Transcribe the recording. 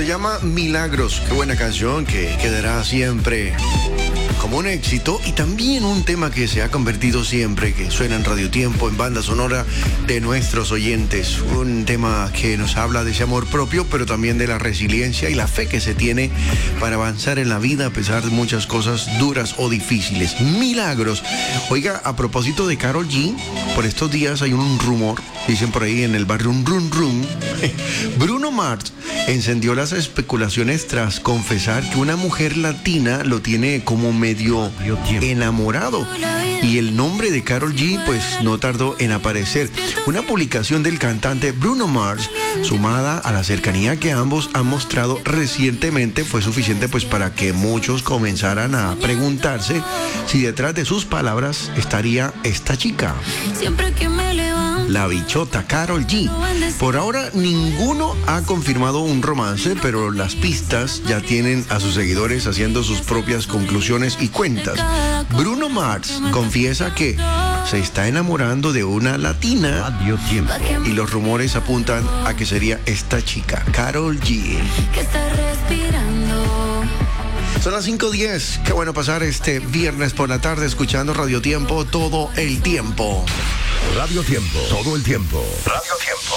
Se llama Milagros. Qué buena canción que quedará siempre como un éxito y también un tema que se ha convertido siempre, que suena en Radio Tiempo, en banda sonora de nuestros oyentes. Un tema que nos habla de ese amor propio, pero también de la resiliencia y la fe que se tiene para avanzar en la vida a pesar de muchas cosas duras o difíciles. Milagros. Oiga, a propósito de Karol G, por estos días hay un rumor, dicen por ahí en el barrio un rum rum. Bruno Mars encendió las especulaciones tras confesar que una mujer latina lo tiene como medio enamorado. Y el nombre de Karol G pues no tardó en aparecer. Una publicación del cantante Bruno Mars, sumada a la cercanía que ambos han mostrado recientemente, fue suficiente pues para que muchos comenzaran a preguntarse si detrás de sus palabras estaría esta chica, la bichota Karol G. Por ahora ninguno ha confirmado un romance, pero las pistas ya tienen a sus seguidores haciendo sus propias conclusiones y cuentas. Bruno Mars confiesa que se está enamorando de una latina y los rumores apuntan a que sería esta chica, Karol G. Son las 5:10. Qué bueno pasar este viernes por la tarde escuchando Radio Tiempo todo el tiempo. Radio Tiempo, todo el tiempo. Radio Tiempo.